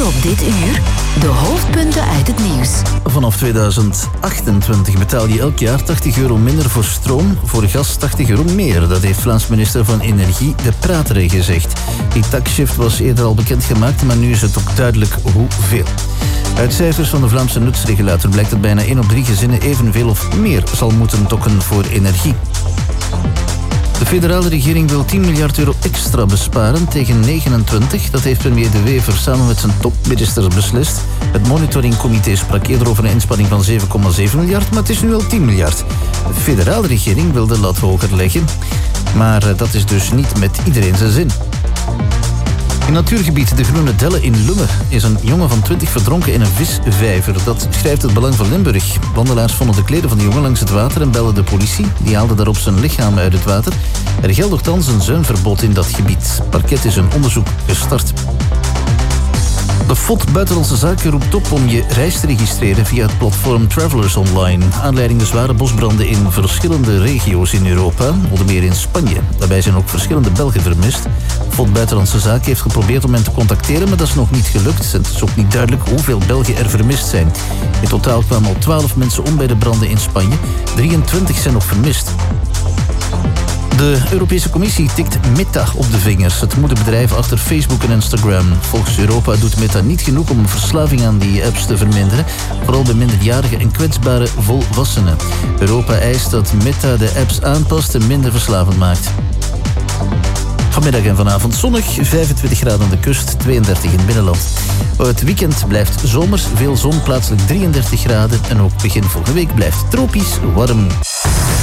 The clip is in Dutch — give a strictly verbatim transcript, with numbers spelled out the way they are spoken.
Voor op dit uur de hoofdpunten uit het nieuws. Vanaf tweeduizend achtentwintig betaal je elk jaar tachtig euro minder voor stroom, voor gas tachtig euro meer. Dat heeft Vlaams minister van Energie De Prateren gezegd. Die taxshift was eerder al bekendgemaakt, maar nu is het ook duidelijk hoeveel. Uit cijfers van de Vlaamse nutsregulator blijkt dat bijna één op drie gezinnen evenveel of meer zal moeten tokken voor energie. De federale regering wil tien miljard euro extra besparen tegen negenentwintig. Dat heeft premier De Wever samen met zijn topministers beslist. Het monitoringcomité sprak eerder over een inspanning van zeven komma zeven miljard, maar het is nu al tien miljard. De federale regering wil de lat hoger leggen, maar dat is dus niet met iedereen zijn zin. In natuurgebied De Groene Delle in Lummen is een jongen van twintig verdronken in een visvijver. Dat schrijft het Belang van Limburg. Wandelaars vonden de kleden van de jongen langs het water en belden de politie. Die haalde daarop zijn lichaam uit het water. Er geldt nogthans een zuinverbod in dat gebied. Parket is een onderzoek gestart. De F O D Buitenlandse Zaken roept op om je reis te registreren via het platform Travelers Online. Aanleiding de zware bosbranden in verschillende regio's in Europa, onder meer in Spanje. Daarbij zijn ook verschillende Belgen vermist. F O D Buitenlandse Zaken heeft geprobeerd om hen te contacteren, maar dat is nog niet gelukt. Het is ook niet duidelijk hoeveel Belgen er vermist zijn. In totaal kwamen al twaalf mensen om bij de branden in Spanje. drieëntwintig zijn nog vermist. De Europese Commissie tikt Meta op de vingers, het moederbedrijf achter Facebook en Instagram. Volgens Europa doet Meta niet genoeg om verslaving aan die apps te verminderen, vooral bij minderjarigen en kwetsbare volwassenen. Europa eist dat Meta de apps aanpast en minder verslavend maakt. Vanmiddag en vanavond zonnig, vijfentwintig graden aan de kust, tweeëndertig in het binnenland. Het weekend blijft zomers, veel zon, plaatselijk drieëndertig graden en ook begin volgende week blijft tropisch warm.